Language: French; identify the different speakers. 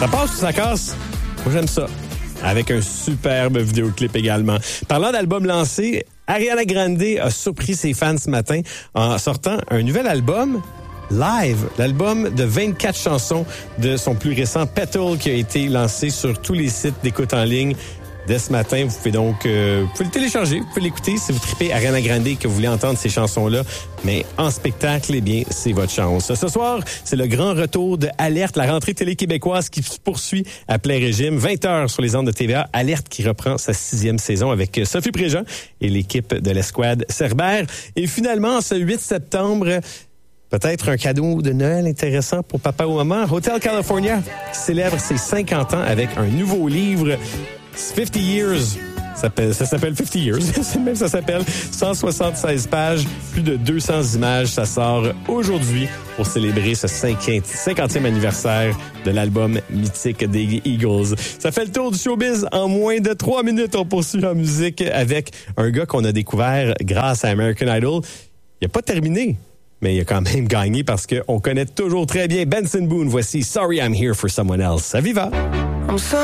Speaker 1: Ça passe ou ça casse? Moi, j'aime ça. Avec un superbe vidéoclip également. Parlant d'album lancé, Ariana Grande a surpris ses fans ce matin en sortant un nouvel album live. L'album de 24 chansons de son plus récent Petal qui a été lancé sur tous les sites d'écoute en ligne. Dès ce matin, vous pouvez donc vous pouvez le télécharger, vous pouvez l'écouter si vous tripez Ariana Grande et que vous voulez entendre ces chansons-là. Mais en spectacle, eh bien, c'est votre chance. Ce soir, c'est le grand retour de Alerte, la rentrée télé québécoise qui se poursuit à plein régime. 20h sur les ondes de TVA. Alerte qui reprend sa 6e saison avec Sophie Préjean et l'équipe de l'Escouade Cerbère. Et finalement, ce 8 septembre... peut-être un cadeau de Noël intéressant pour papa ou maman. Hotel California qui célèbre ses 50 ans avec un nouveau livre, 50 Years. Ça s'appelle 50 Years. Ça s'appelle 176 pages, plus de 200 images. Ça sort aujourd'hui pour célébrer ce 50e anniversaire de l'album mythique des Eagles. Ça fait le tour du showbiz en moins de 3 minutes. On poursuit en musique avec un gars qu'on a découvert grâce à American Idol. Il n'a pas terminé, mais il a quand même gagné parce qu'on connaît toujours très bien Benson Boone. Voici Sorry I'm Here for Someone Else. À Viva!